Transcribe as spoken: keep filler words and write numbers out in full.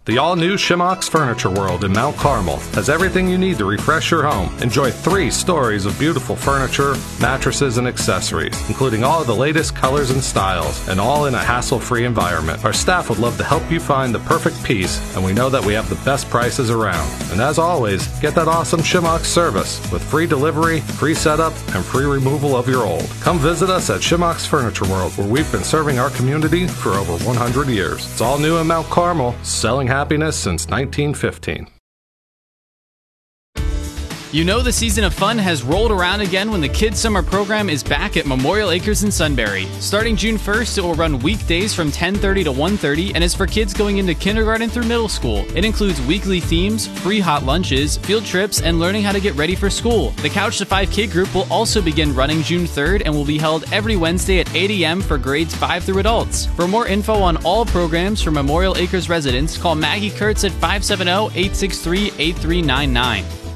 The all-new Shimox Furniture World in Mount Carmel has everything you need to refresh your home. Enjoy three stories of beautiful furniture, mattresses, and accessories, including all of the latest colors and styles, and all in a hassle-free environment. Our staff would love to help you find the perfect piece, and we know that we have the best prices around. And as always, get that awesome Shimox service with free delivery, free setup, and free removal of your old. Come visit us at Shimox Furniture World, where we've been serving our community for over one hundred years. It's all new in Mount Carmel, selling happiness since nineteen fifteen. You know the season of fun has rolled around again when the Kids Summer Program is back at Memorial Acres in Sunbury. Starting June first, it will run weekdays from ten thirty to one thirty and is for kids going into kindergarten through middle school. It includes weekly themes, free hot lunches, field trips, and learning how to get ready for school. The Couch to five Kid Group will also begin running June third and will be held every Wednesday at eight a.m. for grades five through adults. For more info on all programs for Memorial Acres residents, call Maggie Kurtz at five seven zero, eight six three, eight three nine nine.